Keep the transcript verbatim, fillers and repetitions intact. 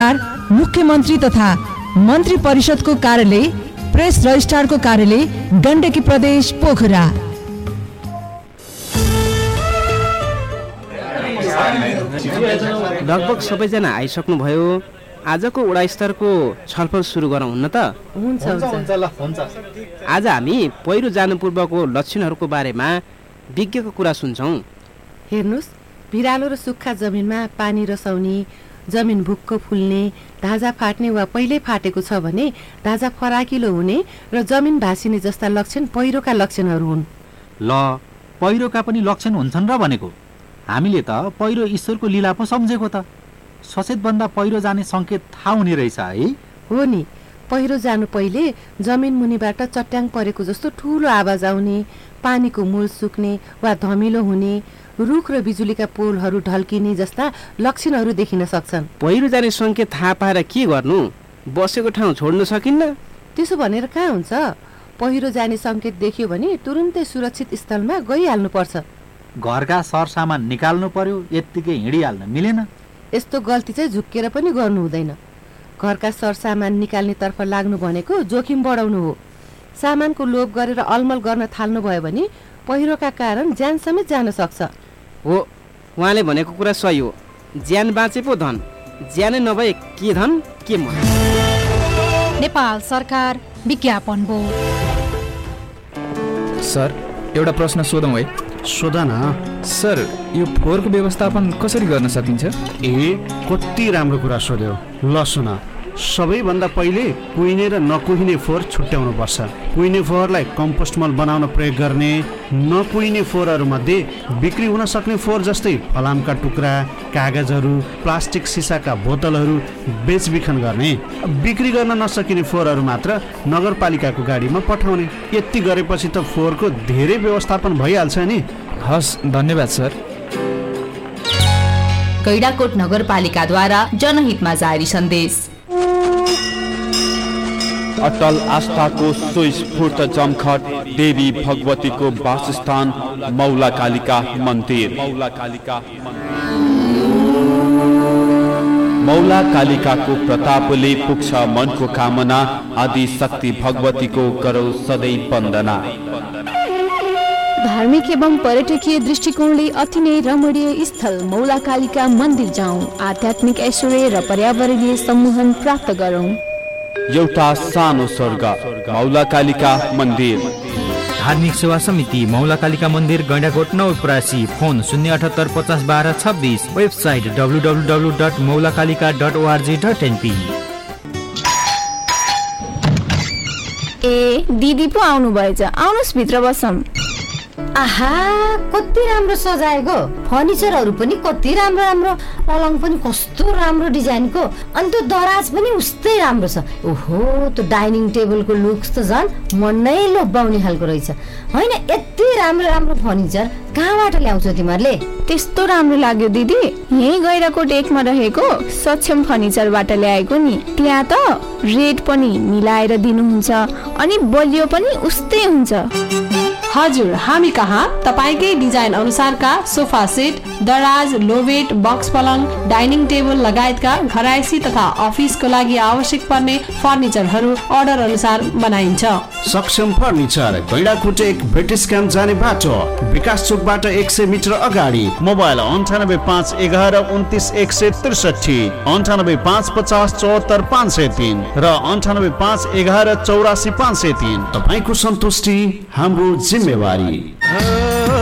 सरकार, मुख्यमन्त्री तथा मन्त्री परिषदको कार्यालय, प्रेस रजिस्ट्रारको कार्यालय, गण्डकी प्रदेश, पोखरा। लगभग सबैजना आइसक्नुभयो। आजको वडा स्तरको छलफल सुरु गरौँ हुन्न त? हुन्छ हुन्छ। आज हामी पहिरो जानु पूर्वको लक्षणहरूको बारेमा विज्ञको कुरा सुन्छौँ। हेर्नुहोस्, भिरालो र सुक्खा जमिनमा पानी रसाउने, जमिन भुक्क फुल्ने, ढाँजा फाट्ने वा पहिल्यै फाटेको छ भने ढाँजा फराकिलो हुने र जमिन भासिने जस्ता लक्षण पहिरोका लक्षणहरू हुन्। ल, पहिरोका पनि लक्षण हुन्छन् र भनेको? हामीले त पहिरो ईश्वरको लीला पो सम्झेको त। सचेतभन्दा पहिरो जाने सङ्केत थाहा हुने रहेछ है? हो नि, पहिरो जानु पहिले जमिन मुनिबाट चट्याङ परेको जस्तो ठुलो आवाज आउने, पानीको मूल सुक्ने वा धमिलो हुने, रुख र बिजुलीका पोलहरू ढल्किने जस्ता लक्षणहरू देखिन सक्छन्। पहिरो जाने सङ्केत थाहा पाएर के गर्नु? बसेको ठाउँ छोड्न सकिन्न? त्यसो भनेर कहाँ हुन्छ? पहिरो जाने सङ्केत देखियो भने तुरुन्तै सुरक्षित स्थलमा गइहाल्नुपर्छ। घरका सरसामान निकाल्नु पर्यो, यत्तिकै हिँडिहाल्न मिलेन। यस्तो गल्ती चाहिँ झुक्केर पनि गर्नु हुँदैन। घरका सरसामान निकाल्नेतर्फ लाग्नु भनेको जोखिम बढाउनु हो। सामानको लोभ गरेर अलमल गर्न थाल्नु भयो भने पहिरोका कारण ज्यान समेत जान सक्छ। हो, उहाँले भनेको कुरा सही हो। ज्यान बाँचे पो धन, ज्यानै नभए के धन के मन। नेपाल सरकार विज्ञापन बोर्ड। सर, एउटा प्रश्न सोधौँ है? सोध न। सर, यो फोहोरको व्यवस्थापन कसरी गर्न सकिन्छ? ए, कति राम्रो कुरा सोध्यो। ल सुन, सबैभन्दा पहिले कुहिने र नकुहिने फोहोर छुट्याउनु पर्छ। कुहिने फोहोरलाई कम्पोस्ट मल बनाउन प्रयोग गर्ने, नकुहिने फोहोरहरूमध्ये बिक्री हुन सक्ने फोहोर जस्तै फलामका टुक्रा, कागजहरू, प्लास्टिक सिसाका बोतलहरू बेचबिखन गर्ने। बिक्री गर्न नसकिने फोहोरहरू मात्र नगरपालिकाको गाडीमा पठाउने। यति गरेपछि त फोहोरको धेरै व्यवस्थापन भइहाल्छ नि। हस्, धन्यवाद सर। गैंडाकोट नगरपालिकाद्वारा जनहितमा जारी सन्देश। अटल आस्थाको सुस्फूर्त जमखट देवी भगवतीको वासस्थान मौला कालिका मन्दिर। मौला कालिकाको प्रतापले पुग्छ मनको कामना, आदि शक्ति भगवतीको गरौ सधैँ वन्दना। धार्मिक एवं पर्यटकीय दृष्टिकोणले अति नै रमणीय स्थल मौला कालिका मन्दिर जाउँ, आध्यात्मिक ऐश्वर्य र पर्यावरणीय सम्मोहन प्राप्त गरौँ। एउटा सानो स्वर्ग मौला कालिका मन्दिर। धार्मिक सेवा समिति मौला कालिका मन्दिर, गैंडाकोट नवलपरासी। फोन शून्य अठहत्तर पचास बाह्र छब्बिस। Website W W W dot मौला Kalika dot ORG dot NP. ए, दिदी पो आउनु भएछ, आउनुस् भित्र बसौँ। आहा, कति राम्रो सजाएको, फर्निचरहरू पनि कति राम्रो राम्रो, पलङ पनि कस्तो राम्रो डिजाइनको, अनि त्यो दराज पनि उस्तै राम्रो छ। ओहो, त्यो डाइनिङ टेबलको लुक्स त झन् मन नै लोभ्याउने खालको रहेछ। होइन, यति राम्रो राम्रो फर्निचर कहाँबाट ल्याउँछौ तिमीहरूले? त्यस्तो राम्रो लाग्यो दिदी, यही गैंडाकोट एकमा रहेको सक्षम फर्निचरबाट ल्याएको नि। त्यहाँ त रेट पनि मिलाएर दिनुहुन्छ अनि बलियो पनि उस्तै हुन्छ। हजुर, हामी कहाँ तपाईकै डिजाइन अनुसारका सोफा सेट, दराज, लोबेट, बक्स पलङ, डाइनिङ टेबल लगायतका घरायसी तथा अफिसको लागि आवश्यक पर्ने फर्निचरहरू अर्डर अनुसार बनाइन्छ। सक्षम फर्निचर, गैंडाकोट एक ब्रिटिस क्याम्प जाने बाटो, विकास चोकबाट एक सय मिटर अगाडि। मोबाइल अन्ठानब्बे पाँच एघार उन्तिस एक सय त्रिसठी, अन्ठानब्बे पाँच पचास चौहत्तर पाँच सय तीन र अन्ठानब्बे पाँच एघार चौरासी पाँच सय तीन। तपाईँको सन्तुष्टि हाम्रो जिम्मेवारी।